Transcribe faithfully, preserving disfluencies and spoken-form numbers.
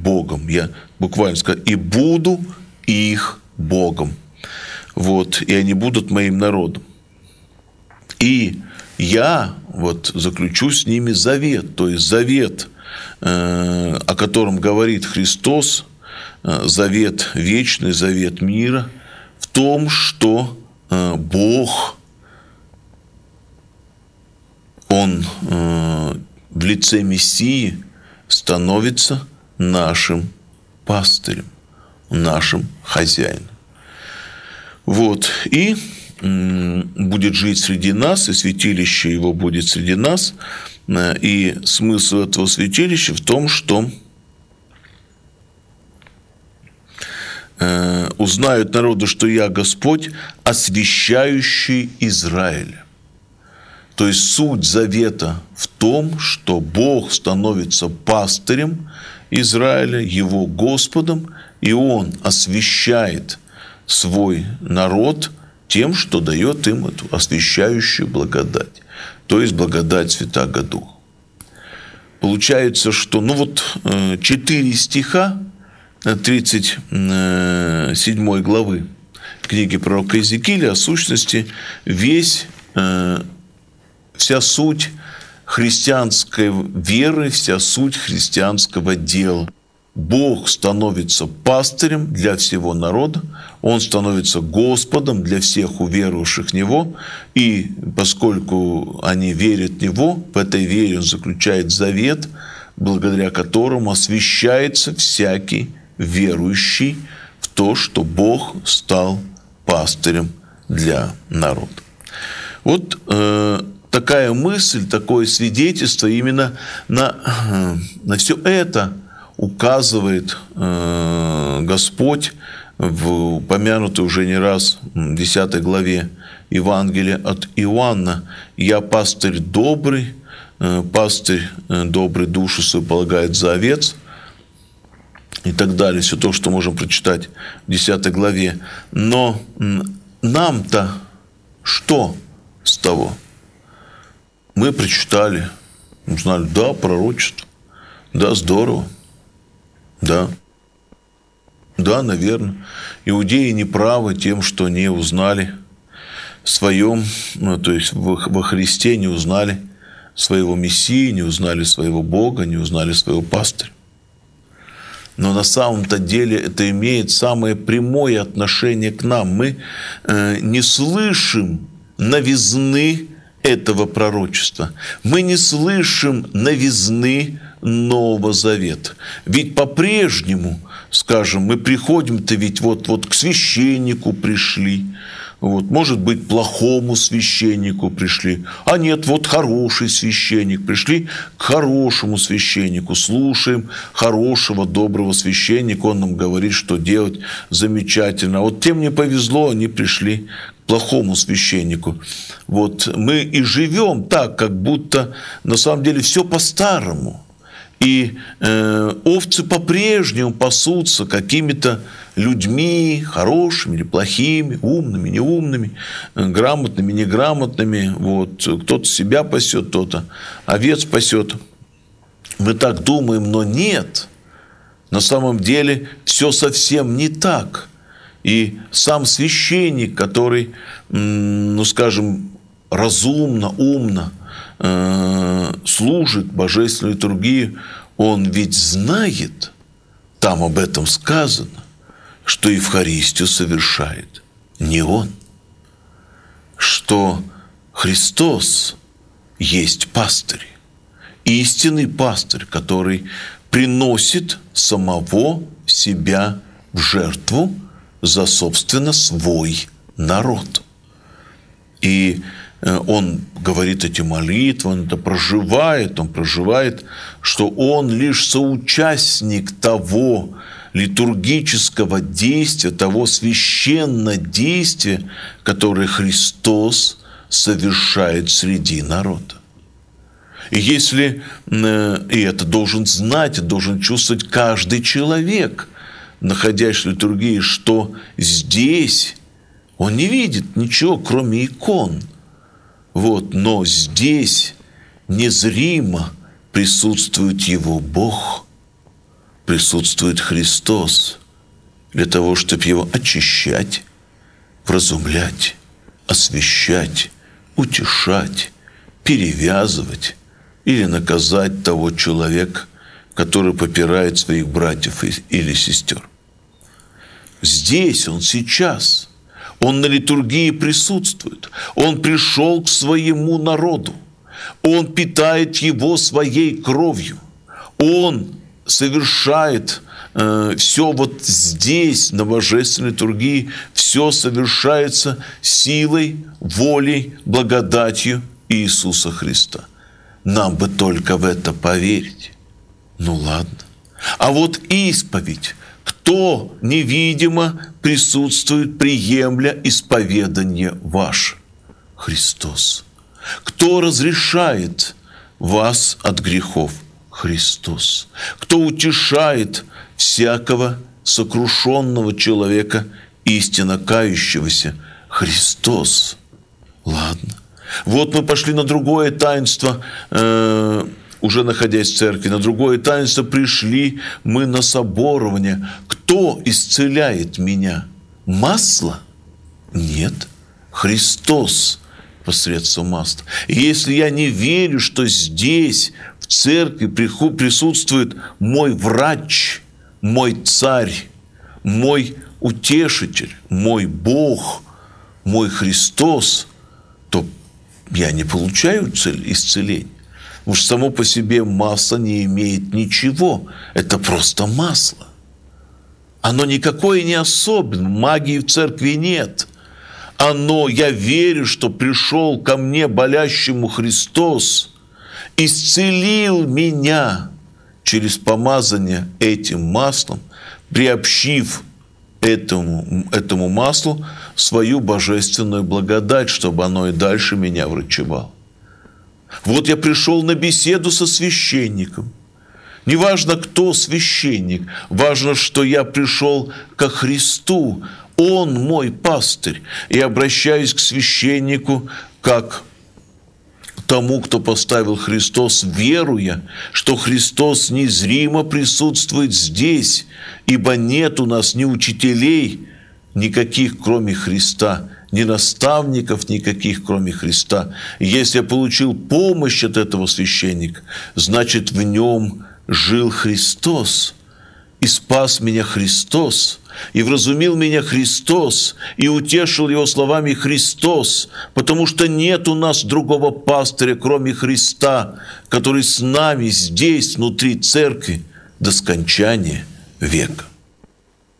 Богом. Я буквально сказал, и буду их Богом. Вот, и они будут моим народом. И я вот заключу с ними завет, то есть завет, э, о котором говорит Христос, э, завет вечный, завет мира, в том, что э, Бог, Он э, в лице Мессии становится нашим пастырем, нашим хозяином. Вот, и будет жить среди нас, и святилище его будет среди нас. И смысл этого святилища в том, что узнают народы, что я Господь, освящающий Израиль. То есть суть завета в том, что Бог становится пастырем Израиля, его Господом, и Он освящает свой народ тем, что дает им эту освящающую благодать, то есть благодать Святаго Духа. Получается, что ну вот четыре стиха тридцать седьмой главы книги пророка Иезекииля, о сущности, весь, вся суть христианской веры, вся суть христианского дела. Бог становится пастырем для всего народа, Он становится Господом для всех уверовавших в Него, и поскольку они верят в Него, в этой вере Он заключает завет, благодаря которому освящается всякий верующий в то, что Бог стал пастырем для народа. Вот э, такая мысль, такое свидетельство именно на, на все это указывает э, Господь в упомянутой уже не раз в десятой главе Евангелия от Иоанна. «Я пастырь добрый, э, пастырь э, добрый душу свою полагает за овец», и так далее. Все то, что можем прочитать в десятой главе. Но нам-то что с того? Мы прочитали, узнали, да, пророчество, да, здорово. Да, да, наверное. Иудеи не правы тем, что не узнали в своем, ну, то есть во Христе не узнали своего Мессии, не узнали своего Бога, не узнали своего пастыря. Но на самом-то деле это имеет самое прямое отношение к нам. Мы э, не слышим новизны этого пророчества. Мы не слышим новизны Нового Завета. Ведь по-прежнему, скажем, мы приходим-то ведь вот, вот к священнику пришли, вот, может быть, плохому священнику пришли, а нет, вот хороший священник, пришли к хорошему священнику, слушаем хорошего, доброго священника, он нам говорит, что делать замечательно. А вот тем не повезло, они пришли к плохому священнику. Вот мы и живем так, как будто на самом деле все по-старому. И э, овцы по-прежнему пасутся какими-то людьми, хорошими или плохими, умными, неумными, грамотными, неграмотными. Вот. Кто-то себя пасет, кто-то овец пасет. Мы так думаем, но нет. На самом деле все совсем не так. И сам священник, который, ну скажем, разумно, умно э, служит божественной литургии, он ведь знает, там об этом сказано, что Евхаристию совершает не он, что Христос есть пастырь, истинный пастырь, который приносит самого себя в жертву за, собственно, свой народ. И он говорит эти молитвы, он это проживает, он проживает, что он лишь соучастник того литургического действия, того священного действия, которое Христос совершает среди народа. И если, и это должен знать, должен чувствовать каждый человек, находящийся в литургии, что здесь он не видит ничего, кроме икон. Вот, но здесь незримо присутствует его Бог. присутствует Христос для того, чтобы его очищать, вразумлять, освящать, утешать, перевязывать или наказать того человека, который попирает своих братьев или сестер. Здесь он сейчас, он на литургии присутствует, он пришел к своему народу, он питает его своей кровью, он совершает э, все вот здесь, на божественной литургии, все совершается силой, волей, благодатью Иисуса Христа. Нам бы только в это поверить. Ну ладно. А вот исповедь. Кто невидимо присутствует, приемля исповедание ваше? Христос. Кто разрешает вас от грехов? Христос. Кто утешает всякого сокрушенного человека, истинно кающегося? Христос. Ладно. Вот мы пошли на другое таинство, э, уже находясь в церкви, на другое таинство пришли мы на соборование. Кто исцеляет меня? Масло? Нет. Христос посредством масла. И если я не верю, что здесь, в церкви, присутствует мой врач, мой царь, мой утешитель, мой Бог, мой Христос, то я не получаю исцеления. Потому что само по себе масло не имеет ничего. Это просто масло. Оно никакое не особенное. Магии в церкви нет. Оно, я верю, что пришел ко мне, болящему, Христос, исцелил меня через помазание этим маслом, приобщив этому, этому маслу свою божественную благодать, чтобы оно и дальше меня врачевало. Вот я пришел на беседу со священником. Неважно, кто священник, важно, что я пришел ко Христу. Он мой пастырь. И обращаюсь к священнику как к тому, кто поставил Христос, веруя, что Христос незримо присутствует здесь, ибо нет у нас ни учителей никаких, кроме Христа, ни наставников никаких, кроме Христа. И если я получил помощь от этого священника, значит, в нем жил Христос, и спас меня Христос, и вразумил меня Христос, и утешил его словами Христос, потому что нет у нас другого пастыря, кроме Христа, который с нами здесь, внутри церкви, до скончания века.